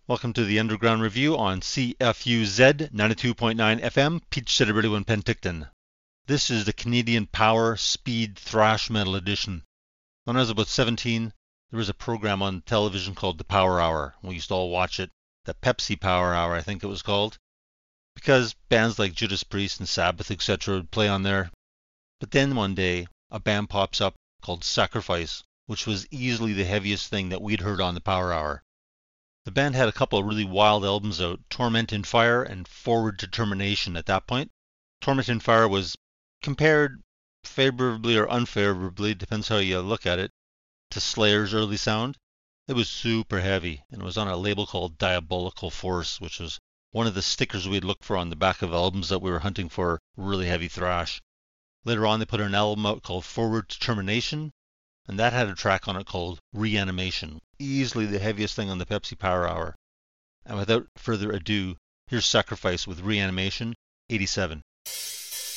Welcome to the Underground Review on CFUZ 92.9 FM, Peach City Radio in Penticton. This is the Canadian Power Speed Thrash Metal edition. When I was about 17, there was a program on television called the Power Hour. We used to all watch it. The Pepsi Power Hour, I think it was called. Because bands like Judas Priest and Sabbath, etc. would play on there. But then one day, a band pops up called Sacrifice, which was easily the heaviest thing that we'd heard on the Power Hour. The band had a couple of really wild albums out, Torment in Fire and Forward Determination at that point. Torment in Fire was compared favorably or unfavorably, depends how you look at it, to Slayer's early sound. It was super heavy, and it was on a label called Diabolical Force, which was one of the stickers we'd look for on the back of albums that we were hunting for really heavy thrash. Later on, they put an album out called Forward Determination, and that had a track on it called Reanimation, easily the heaviest thing on the Pepsi Power Hour. And without further ado, here's Sacrifice with Reanimation, 87.